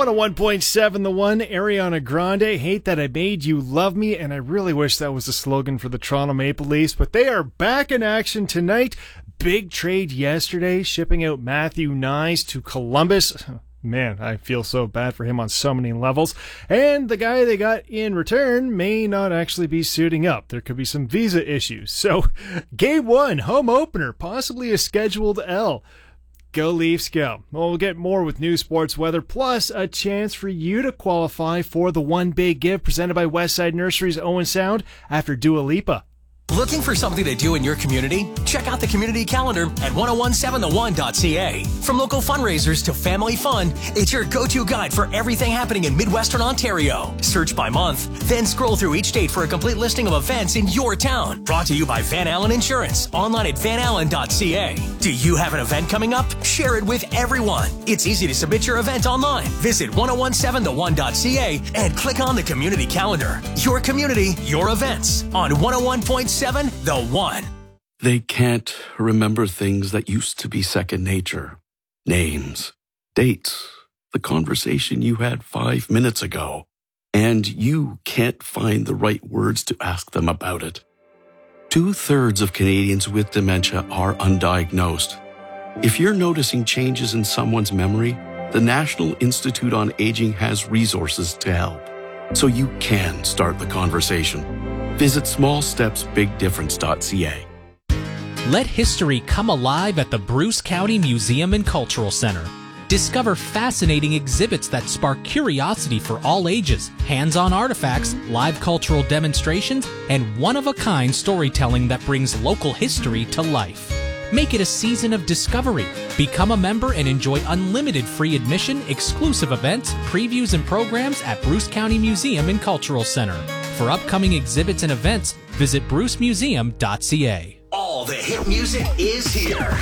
101.7 The One, Ariana Grande, Hate That I Made You Love Me, and I really wish that was the slogan for the Toronto Maple Leafs, but they are back in action tonight. Big trade yesterday, shipping out Matthew Knies to Columbus. Man, I feel so bad for him on so many levels. And the guy they got in return may not actually be suiting up. There could be some visa issues. So, Game 1, home opener, possibly a scheduled L. Go Leafs, go. Well, we'll get more with new sports weather, plus a chance for you to qualify for the One Big Give presented by Westside Nursery's Owen Sound after Dua Lipa. Looking for something to do in your community? Check out the community calendar at 1017theone.ca. From local fundraisers to family fun, it's your go-to guide for everything happening in Midwestern Ontario. Search by month, then scroll through each date for a complete listing of events in your town. Brought to you by Van Allen Insurance, online at vanallen.ca. Do you have an event coming up? Share it with everyone. It's easy to submit your event online. Visit 1017theone.ca and click on the community calendar. Your community, your events on 101.7 The One. They can't remember things that used to be second nature. Names, dates, the conversation you had 5 minutes ago. And you can't find the right words to ask them about it. 2/3 of Canadians with dementia are undiagnosed. If you're noticing changes in someone's memory, the National Institute on Aging has resources to help. So you can start the conversation. Visit smallstepsbigdifference.ca. Let history come alive at the Bruce County Museum and Cultural Center. Discover fascinating exhibits that spark curiosity for all ages, hands-on artifacts, live cultural demonstrations, and one-of-a-kind storytelling that brings local history to life. Make it a season of discovery. Become a member and enjoy unlimited free admission, exclusive events, previews, and programs at Bruce County Museum and Cultural Center. For upcoming exhibits and events, visit brucemuseum.ca. All the hit music is here.